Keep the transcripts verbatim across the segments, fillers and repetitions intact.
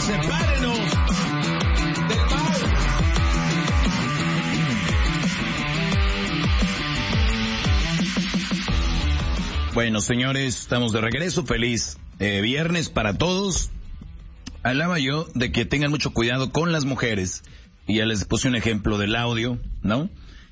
sepárenos del mal. Bueno, señores, estamos de regreso. Feliz eh, viernes para todos. Hablaba yo de que tengan mucho cuidado con las mujeres, y ya les puse un ejemplo del audio, ¿no?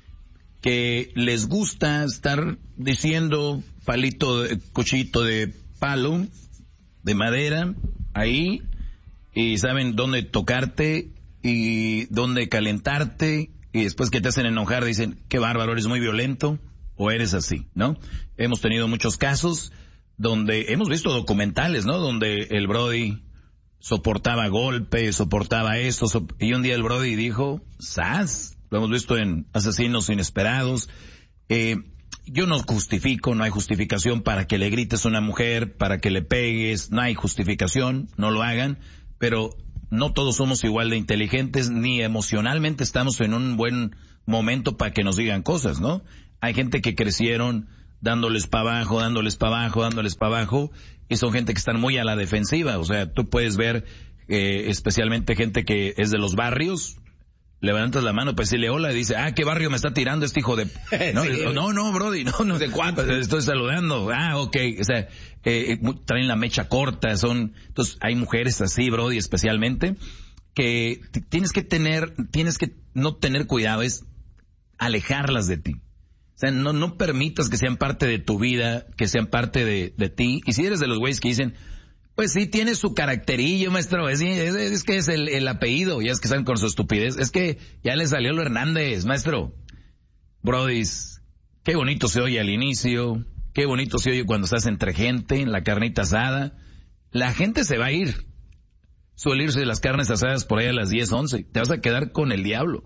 Que les gusta estar diciendo palito, de, cuchillito de palo, de madera, ahí, y saben dónde tocarte y dónde calentarte, y después que te hacen enojar dicen, qué bárbaro, eres muy violento, o eres así, ¿no? Hemos tenido muchos casos donde, hemos visto documentales, ¿no? Donde el brody soportaba golpes, soportaba esto, sop- y un día el brody dijo, ¡zas! Lo hemos visto en Asesinos Inesperados. Eh, yo no justifico, no hay justificación para que le grites a una mujer, para que le pegues, no hay justificación, no lo hagan, pero no todos somos igual de inteligentes, ni emocionalmente estamos en un buen momento para que nos digan cosas, ¿no? Hay gente que crecieron dándoles para abajo, dándoles para abajo, dándoles para abajo, y son gente que están muy a la defensiva. O sea, tú puedes ver, eh, especialmente gente que es de los barrios, levantas la mano para decirle hola y dice, ah, ¿qué barrio me está tirando este hijo de...? No, sí. no, no, brody, no, no sé cuánto, estoy saludando. Ah, ok, o sea, eh, traen la mecha corta, son... Entonces, hay mujeres así, brody, especialmente, que t- tienes que tener, tienes que no tener cuidado, es alejarlas de ti. O sea, no, no permitas que sean parte de tu vida, que sean parte de, de ti. Y si eres de los güeyes que dicen, pues sí, tiene su caracterillo, maestro, es, es, es que es el, el apellido, ya es que están con su estupidez, es que ya le salió lo Hernández, maestro. Brodis, qué bonito se oye al inicio, qué bonito se oye cuando estás entre gente, en la carnita asada. La gente se va a ir. Suele irse de las carnes asadas por ahí a las diez, once. Te vas a quedar con el diablo.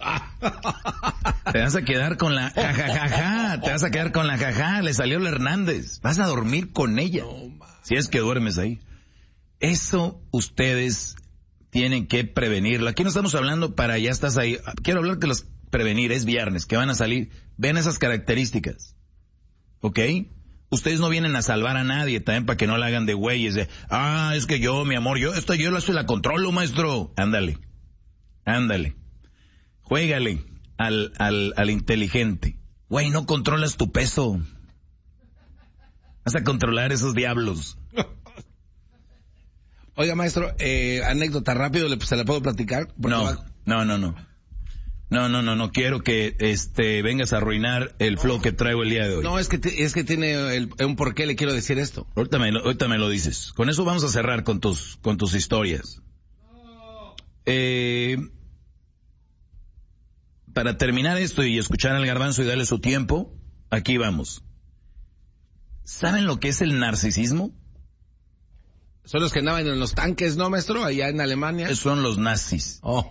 Te vas a quedar con la jajajaja, te vas a quedar con la jaja, le salió el Hernández. Vas a dormir con ella, si es que duermes ahí. Eso ustedes tienen que prevenirlo. Aquí no estamos hablando para ya estás ahí. Quiero hablar que los prevenir, es viernes, que van a salir. Ven esas características, ¿ok? Ustedes no vienen a salvar a nadie también para que no la hagan de güeyes. De, ah, es que yo, mi amor, yo esto yo la, la controlo, maestro. Ándale, ándale. Juégale al, al, al inteligente. Güey, no controlas tu peso. Vas a controlar esos diablos. Oiga, maestro, eh, anécdota rápido, ¿se la puedo platicar? No, va... no, no, no. No, no, no, no quiero que este vengas a arruinar el flow que traigo el día de hoy. No, es que t- es que tiene el, un porqué le quiero decir esto. Ahorita me, ahorita me lo dices. Con eso vamos a cerrar con tus, con tus historias. Eh... Para terminar esto y escuchar al Garbanzo y darle su tiempo, aquí vamos. ¿Saben lo que es el narcisismo? Son los que andaban en los tanques, ¿no, maestro? Allá en Alemania. Son los nazis. Oh.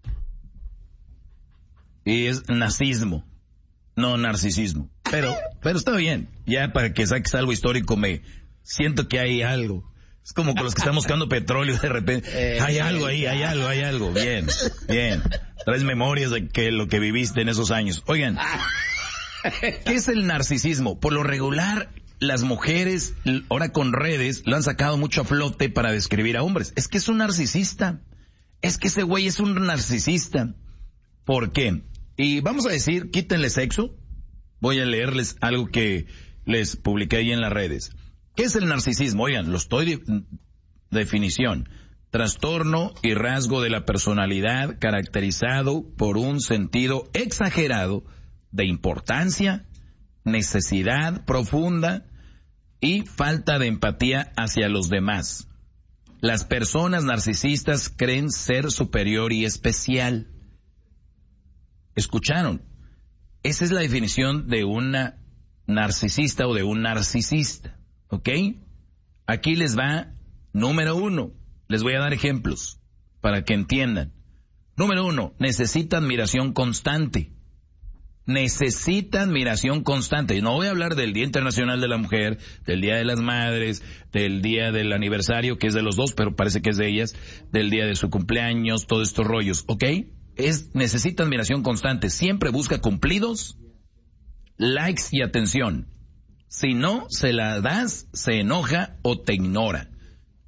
Y es nazismo, no narcisismo. Pero, pero está bien. Ya para que saques algo histórico me siento que hay algo. Es como con los que están buscando petróleo de repente. Eh, hay algo ahí, hay algo, hay algo. Bien, bien. Traes memorias de que lo que viviste en esos años. Oigan, ¿qué es el narcisismo? Por lo regular, las mujeres, ahora con redes, lo han sacado mucho a flote para describir a hombres. Es que es un narcisista. Es que ese güey es un narcisista. ¿Por qué? Y vamos a decir, quítenle sexo. Voy a leerles algo que les publiqué ahí en las redes. ¿Qué es el narcisismo? Oigan, lo estoy de, definición. Trastorno y rasgo de la personalidad caracterizado por un sentido exagerado de importancia, necesidad profunda y falta de empatía hacia los demás. Las personas narcisistas creen ser superior y especial. ¿Escucharon? Esa es la definición de una narcisista o de un narcisista. ¿Ok? Aquí les va, número uno, les voy a dar ejemplos para que entiendan. Número uno, necesita admiración constante. Necesita admiración constante. No voy a hablar del Día Internacional de la Mujer, del Día de las Madres, del día del aniversario, que es de los dos, pero parece que es de ellas, del día de su cumpleaños, todos estos rollos, ¿ok? Es, necesita admiración constante. Siempre busca cumplidos, likes y atención. Si no se la das, se enoja o te ignora.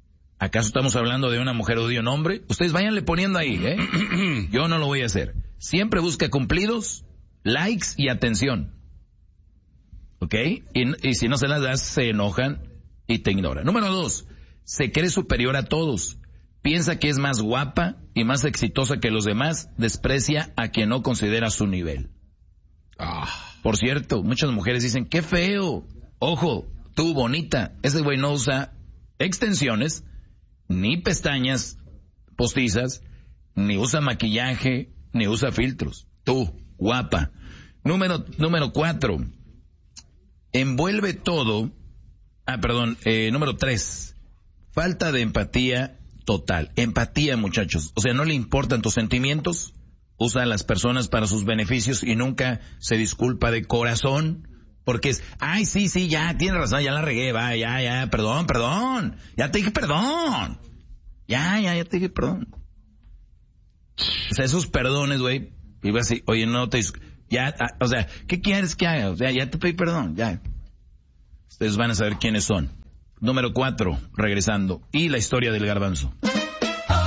¿Acaso estamos hablando de una mujer o de un hombre? Ustedes váyanle poniendo ahí, ¿eh? Yo no lo voy a hacer. Siempre busca cumplidos, likes y atención. ¿Ok? Y, y si no se las das, se enojan y te ignoran. Número dos, se cree superior a todos. Piensa que es más guapa y más exitosa que los demás. Desprecia a quien no considera su nivel. Ah. Por cierto, muchas mujeres dicen, qué feo. Ojo, tú bonita. Ese güey no usa extensiones, ni pestañas postizas, ni usa maquillaje, ni usa filtros. Tú, guapa. Número, número cuatro. Envuelve todo. Ah, perdón, eh, número tres. Falta de empatía total. Empatía, muchachos. O sea, no le importan tus sentimientos. Usa a las personas para sus beneficios y nunca se disculpa de corazón. Porque es, ay, sí, sí, ya, tienes razón, ya la regué, va, ya, ya, perdón, perdón. Ya te dije perdón. Ya, ya, ya te dije perdón. O sea, esos perdones, güey, iba así, oye, no te, ya, o sea, ¿qué quieres que haga? O sea, ya te pedí perdón, ya. Ustedes van a saber quiénes son. Número cuatro, regresando. Y la historia del garbanzo.